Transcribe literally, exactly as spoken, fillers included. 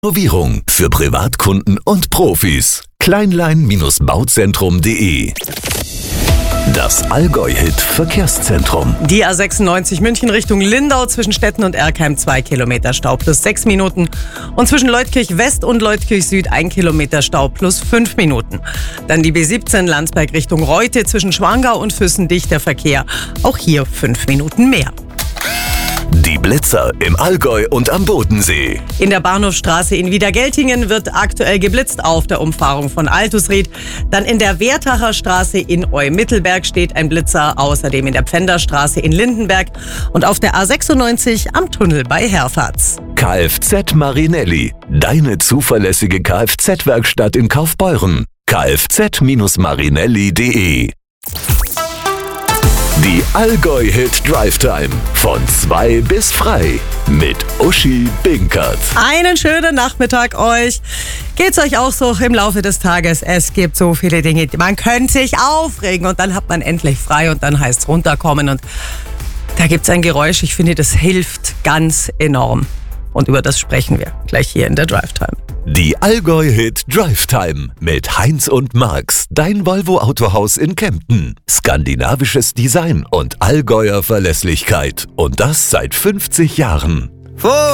Renovierung für Privatkunden und Profis. Kleinlein-Bauzentrum punkt de. Das Allgäu-Hit-Verkehrszentrum. Die A sechsundneunzig München Richtung Lindau zwischen Stetten und Erkheim zwei Kilometer Stau plus sechs Minuten. Und zwischen Leutkirch West und Leutkirch Süd ein Kilometer Stau plus fünf Minuten. Dann die B siebzehn Landsberg Richtung Reute zwischen Schwangau und Füssen dichter Verkehr. Auch hier fünf Minuten mehr. Die Blitzer im Allgäu und am Bodensee. In der Bahnhofstraße in Wiedergeltingen wird aktuell geblitzt auf der Umfahrung von Altusried. Dann in der Werthacher Straße in Eu-Mittelberg steht ein Blitzer. Außerdem in der Pfänderstraße in Lindenberg und auf der A sechsundneunzig am Tunnel bei Herfatz. Kfz Marinelli. Deine zuverlässige Kfz-Werkstatt in Kaufbeuren. kfz Marinelli punkt de. Die Allgäu-Hit Drive Time. Von zwei bis frei. Mit Uschi Binkert. Einen schönen Nachmittag euch. Geht's euch auch so im Laufe des Tages? Es gibt so viele Dinge, man könnte sich aufregen und dann hat man endlich frei und dann heißt's runterkommen und da gibt's ein Geräusch, ich finde, das hilft ganz enorm. Und über das sprechen wir gleich hier in der Drive Time. Die Allgäu-Hit Drive Time mit Heinz und Marx, dein Volvo-Autohaus in Kempten. Skandinavisches Design und Allgäuer Verlässlichkeit. Und das seit fünfzig Jahren.